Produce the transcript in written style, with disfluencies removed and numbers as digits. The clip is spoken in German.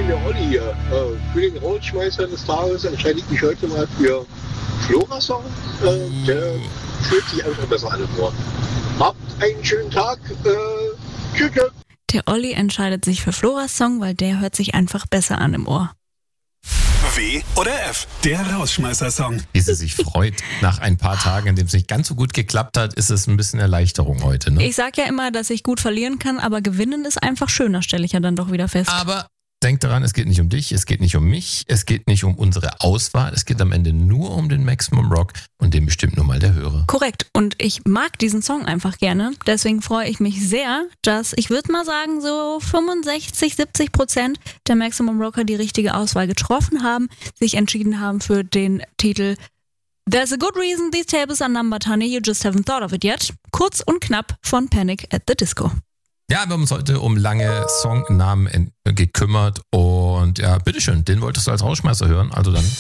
Moin, der Olli hier. Für den Rausschmeißer des Tages entscheide ich mich heute mal für Flora-Song. Der fühlt sich einfach besser an im Ohr. Habt einen schönen Tag. Tschüss. Der Olli entscheidet sich für Floras Song, weil der hört sich einfach besser an im Ohr. W oder F, der Rausschmeißer-Song. Wie sie sich freut. Nach ein paar Tagen, in dem es nicht ganz so gut geklappt hat, ist es ein bisschen Erleichterung heute. Ne? Ich sag ja immer, dass ich gut verlieren kann, aber gewinnen ist einfach schöner, stelle ich ja dann doch wieder fest. Aber denk daran, es geht nicht um dich, es geht nicht um mich, es geht nicht um unsere Auswahl, es geht am Ende nur um den Maximum Rock und den bestimmt nur mal der Hörer. Korrekt. Und ich mag diesen Song einfach gerne. Deswegen freue ich mich sehr, dass, ich würde mal sagen, so 65-70% der Maximum Rocker die richtige Auswahl getroffen haben, sich entschieden haben für den Titel There's a good reason these tables are numbered, honey, you just haven't thought of it yet. Kurz und knapp von Panic at the Disco. Ja, wir haben uns heute um lange Songnamen gekümmert und ja, bitteschön, den wolltest du als Rausschmeißer hören, also dann